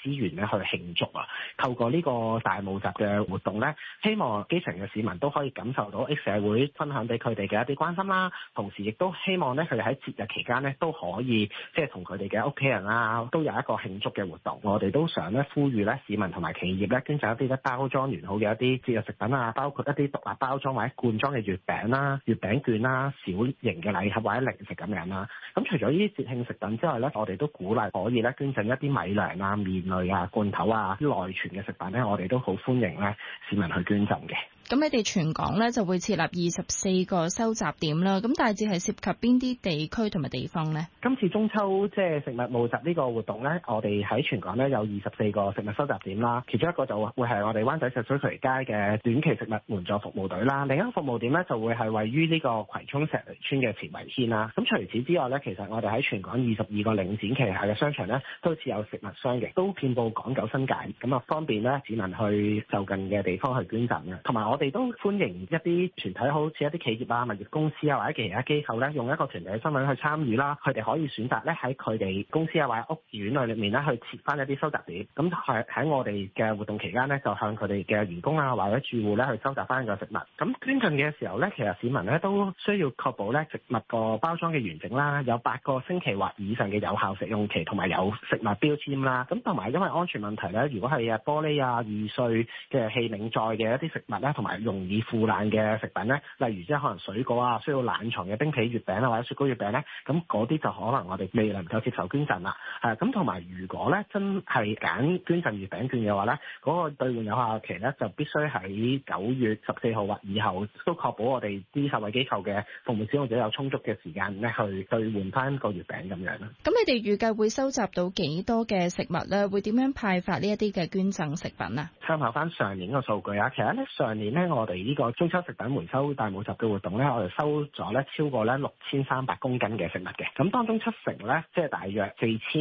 資源咧去慶祝啊！透過呢個大募集嘅活動咧，希望基層嘅市民都可以感受到社會分享俾佢哋嘅一啲關心啦，同時亦都希望咧佢哋喺節日期間咧都可以即係同佢哋嘅屋企人啊都有一個慶祝嘅活動。我哋都想咧呼籲咧市民同埋企業咧捐贈一啲咧包裝完好嘅一啲節日食品啊，包括一啲獨立包裝或者罐裝嘅月餅啦、月餅券啦、小型嘅禮盒或者零食咁樣啦。咁除咗呢啲節慶食品之外咧，我哋都鼓勵可以咧捐贈一啲米糧啊、麵類啊、罐頭啊、內存嘅食品咧，我哋都好歡迎咧市民去捐贈嘅。 咁你哋全港咧就會設立24個收集點啦，咁大致係涉及邊啲地區同埋地方呢？ 今次中秋即係食物募集呢個活動咧，我哋喺全港咧有24個食物收集點啦，其中一個就會係我哋灣仔石水渠街嘅短期食物援助服務隊啦，另一個服務點咧就會係位於呢個葵涌石梨村嘅慈圍軒啦。咁除此之外咧，其實我哋喺全港22個領展旗下嘅商場咧都設有食物箱嘅，都遍佈港九新界，咁啊方便咧市民去就近嘅地方去捐贈嘅，同埋我哋都歡迎一啲團體，好似一啲企業啊、物業公司啊或者其他機構咧，用一個團體嘅身份去參與啦。佢哋可以選擇咧喺佢哋公司啊或者屋苑裏面咧去設翻一啲收集點。咁喺我哋嘅活動期間咧，就向佢哋嘅員工啊或者住戶咧去收集翻個食物。咁捐贈嘅時候咧，其實市民咧都需要確保咧食物個包裝嘅完整啦，有8個星期或以上嘅有效食用期，同埋有食物標籤啦。咁同埋因為安全問題咧，如果係玻璃啊、易碎嘅器皿載嘅一啲食物咧，同埋容易腐爛嘅食品咧，例如即係可能水果啊，需要冷藏嘅冰皮月餅啊，或者雪糕月餅咧，咁嗰啲就可能我哋未能夠接受捐贈啦。咁同埋如果咧真係揀捐贈月餅券嘅話咧，嗰個兌換有效期咧就必須喺9月14號或以後，都確保我哋啲受惠機構嘅服務使用者有充足嘅時間咧去兌換翻個月餅咁樣啦。 咁你哋預計會收集到幾多嘅食物咧？會點樣派發呢一啲嘅捐贈食品啊？ 參考翻上年嘅數據啊，其實咧上年咧我哋呢個中秋食品回收大募集嘅活動咧，我哋收咗咧超過咧6300公斤嘅食物嘅，咁當中70%咧，即係大約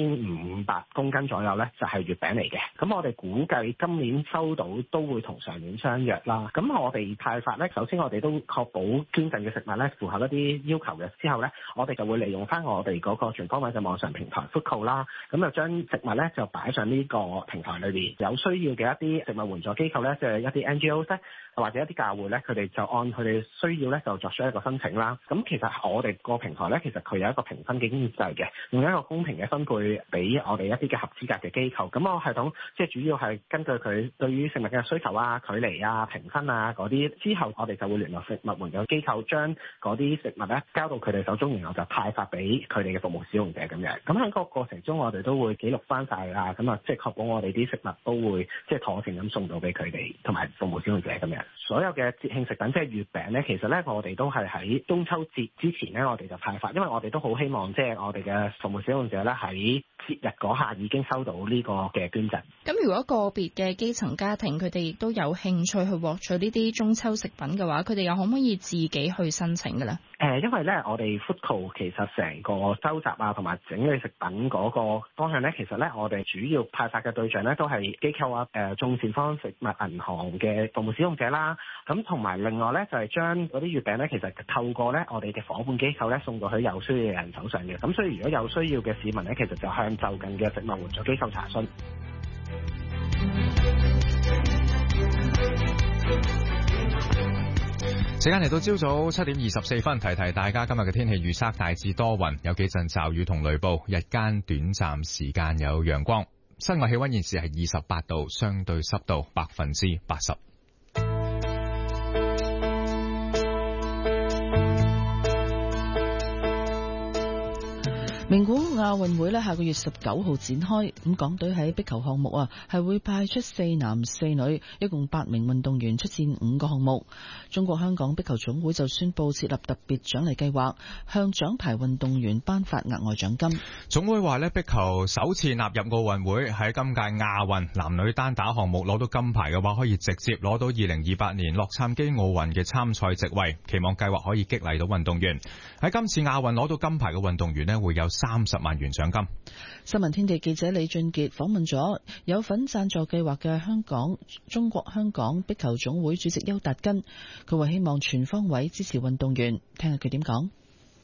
4500公斤左右咧，就係月餅嚟嘅。咁我哋估計今年收到都會同上年相若啦。咁我哋派發咧，首先我哋都確保捐贈嘅食物咧符合一啲要求嘅，之後咧我哋就會利用翻我哋嗰個全方位嘅網上平台 Foodco 啦，咁就將食物咧就擺上呢個平台裏邊，有需要嘅一啲食物援助機構咧，即係一啲 NGO 咧，或者一啲教會咧，佢哋就按佢哋需要咧就作出一個申請啦。咁其實我哋個平台咧，其實佢有一個評分嘅機制嘅，用一個公平嘅分配俾我哋一啲嘅合資格嘅機構。咁個系統即係主要係根據佢對於食物嘅需求啊、距離啊、評分啊嗰啲，之後我哋就會聯絡食物援助機構，將嗰啲食物咧交到佢哋手中，然後就派發俾佢哋嘅服務使用者咁樣。咁喺個過程中，我哋都會記錄翻晒啊，咁啊即係確保我哋啲食物都會即係妥善咁送到俾佢哋同埋服務使用者咁樣。所有嘅節慶食品即係月餅咧，其實咧我哋都係喺中秋節之前咧，我哋就派發，因為我哋都好希望即係我哋嘅服務使用者咧喺節日嗰下已經收到呢個嘅捐贈。 咁如果個別嘅基層家庭佢哋亦都有興趣去獲取呢啲中秋食品嘅話，佢哋又可唔可以自己去申請嘅咧？ 因為咧，我哋 Foodco 其實成個收集啊同埋整理食品嗰個方向咧，其實咧我哋主要派發嘅對象咧都係機構啊、眾善坊食物銀行嘅服務使用者啦。咁同埋另外咧就係將嗰啲月餅咧，其實透過咧我哋嘅伙伴機構咧送到去有需要嘅人手上嘅。咁所以如果有需要嘅市民咧，其實就向就近嘅食物援助機構查詢。 時間嚟到朝早7點24分，提提大家今日嘅天氣預測，大致多雲，有幾陣驟雨同雷暴，日間短暫時間有陽光。室外氣溫現時係28度，相對濕度80%。 名古屋亞運會下個月19號展開，咁港隊喺壁球項目係會派出4男4女，一共8名運動員出戰5個項目。中國香港壁球總會就宣布設立特別獎勵計劃，向獎牌運動員頒發額外獎金。 總會話壁球首次納入奧運會，喺今屆亞運男女單打項目攞到金牌嘅話，可以直接攞到2028年洛杉磯奧運嘅參賽席位。期望計劃可以激勵到運動員。喺今次亞運攞到金牌嘅運動員會有30萬元獎金。 新聞天地記者李俊傑訪問咗有份贊助計劃嘅中國香港壁球總會主席邱達根，佢話希望全方位支持運動員，聽下佢點講。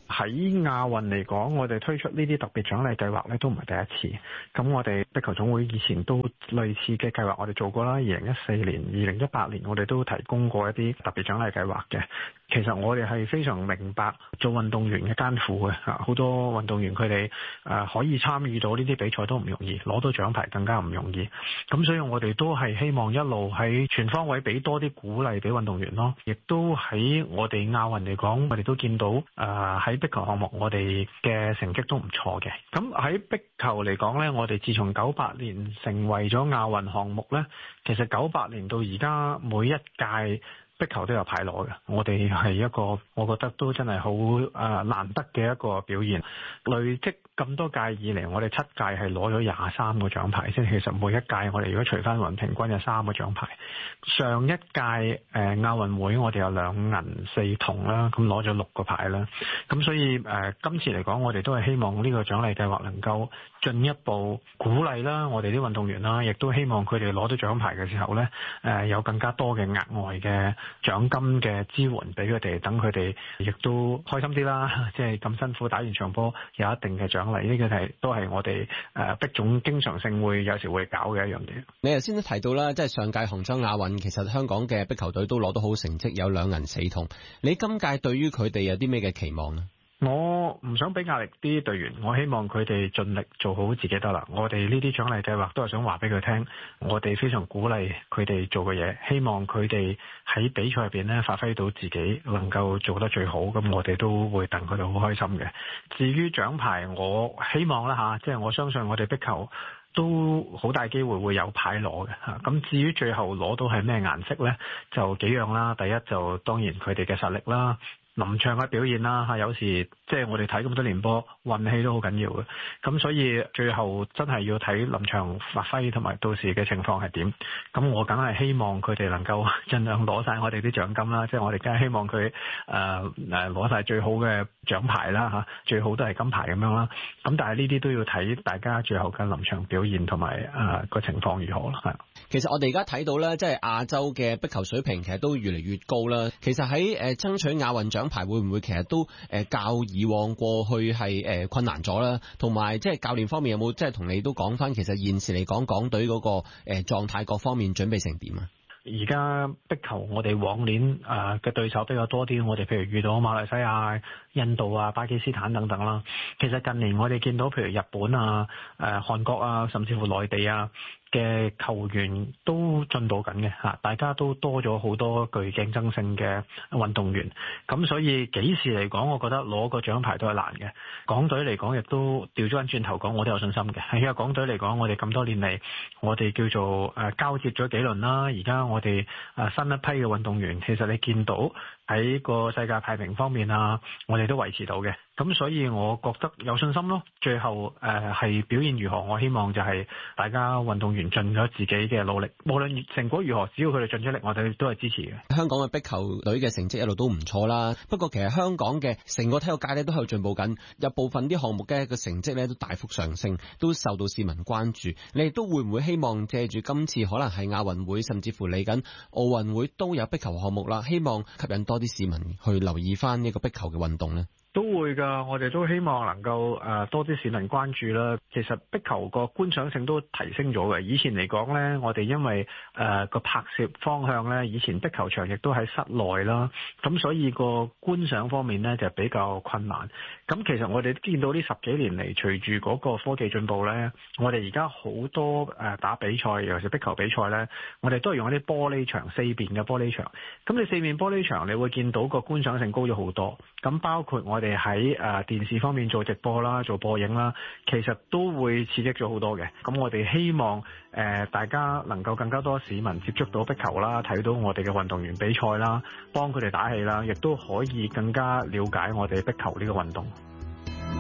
喺亞運嚟講，我哋推出呢啲特別獎勵計劃咧，都唔係第一次。咁我哋壁球總會以前都類似嘅計劃，我哋做過啦。2014年、2018年，我哋都提供過一啲特別獎勵計劃嘅。其實我哋係非常明白做運動員嘅艱苦嘅嚇，好多運動員佢哋可以參與到呢啲比賽都唔容易，攞到獎牌更加唔容易。咁所以我哋都係希望一路喺全方位俾多啲鼓勵俾運動員咯。亦都喺我哋亞運嚟講，我哋都見到喺壁球項目我哋嘅成績都唔錯嘅。咁喺壁球嚟講呢，我哋自從98年成為咗亞運項目呢，其實98年到而家每一屆壁球都有牌攞嘅，我哋係一個我覺得都真係好難得嘅一個表現。累積咁多屆以嚟，我哋7屆係攞咗23個獎牌，即係其實每一屆我哋如果除翻勻平均有3個獎牌。上一屆亞運會我哋有2銀4銅啦，咁攞咗6個牌啦。咁所以今次嚟講，我哋都係希望呢個獎勵計劃能夠進一步鼓勵啦，我哋啲運動員啦，亦都希望佢哋攞到獎牌嘅時候呢，有更加多嘅額外嘅獎金嘅支援俾佢哋，等佢哋亦都開心啲啦。即係咁辛苦打完場波，有一定嘅獎勵，呢個都係我哋壁總經常性有時會搞嘅一樣嘢。 你頭先都提到啦，即係上屆杭州亞運，其實香港嘅壁球隊都攞到好成績，有2銀4銅。你今屆對於佢哋有啲咩嘅期望呢？ 我唔想俾壓力啲隊員，我希望佢哋盡力做好自己得啦。我哋呢啲獎勵計劃都係想話俾佢聽，我哋非常鼓勵佢哋做嘅嘢，希望佢哋喺比賽入邊呢發揮到自己，能夠做得最好。咁我哋都會戥佢哋好開心嘅。至於獎牌，我希望啦即係我相信我哋壁球都好大機會會有牌攞嘅嚇。咁至於最後攞到係咩顏色呢？就幾樣啦。第一就當然佢哋嘅實力啦。臨場嘅表現啦嚇，有時即係我哋睇咁多年波，運氣都好緊要嘅。咁所以最後真係要睇臨場發揮同埋到時嘅情況係點。咁我梗係希望佢哋能夠盡量攞晒我哋啲獎金啦，即係我哋梗係希望佢攞晒最好嘅獎牌啦嚇，最好都係金牌咁樣啦。咁但係呢啲都要睇大家最後嘅臨場表現同埋個情況如何啦。係。 其實我哋而家睇到咧，即係亞洲嘅壁球水平其實都越嚟越高啦。其實喺爭取亞運獎牌會唔會其實都較以往過去係困難咗啦？同埋即係教練方面有冇即係同你都講翻，其實現時嚟講港隊嗰個狀態各方面準備成點啊？ 而家壁球我哋往年嘅對手比較多啲，我哋譬如遇到馬來西亞、印度啊、巴基斯坦等等啦。其實近年我哋見到譬如日本啊、韓國啊，甚至乎內地啊嘅球員都進步緊嘅嚇，大家都多咗好多具競爭性嘅運動員。咁所以幾時嚟講，我覺得攞個獎牌都係難嘅。港隊嚟講亦都調咗翻轉頭講，我都有信心嘅。因為港隊嚟講，我哋咁多年嚟，我哋叫做交接咗幾輪啦。而家我哋新一批嘅運動員，其實你見到喺個世界排名方面啊，我哋都維持到嘅。咁所以我覺得有信心咯。最後係表現如何，我希望就係大家運動員盡咗自己嘅努力，無論成果如何，只要佢哋盡咗力，我哋都係支持嘅。 香港嘅壁球隊嘅成績一路都唔錯啦。不過其實香港嘅成個體育界咧都喺度進步緊，有部分啲項目嘅個成績咧都大幅上升，都受到市民關注。你哋都會唔會希望借住今次可能係亞運會，甚至乎嚟緊奧運會都有壁球項目啦，希望吸引多啲市民去留意翻呢個壁球嘅運動呢？ 都會㗎，我哋都希望能夠多啲市民關注啦。其實壁球個觀賞性都提升咗嘅。以前嚟講呢，我哋因為個拍攝方向呢，以前壁球場亦都喺室內啦，咁所以個觀賞方面呢就比較困難。咁其實我哋見到呢10幾年嚟，隨住嗰個科技進步呢，我哋而家好多打比賽，尤其是壁球比賽呢，我哋都係用一啲玻璃場，4面嘅玻璃場。咁你4面玻璃場，你會見到個觀賞性高咗好多。咁包括我哋喺電視方面做直播啦、做播映啦，其實都會刺激咗好多嘅。咁我哋希望大家能夠更加多市民接觸到壁球啦，睇到我哋嘅運動員比賽啦，幫佢哋打氣啦，亦都可以更加了解我哋壁球呢個運動。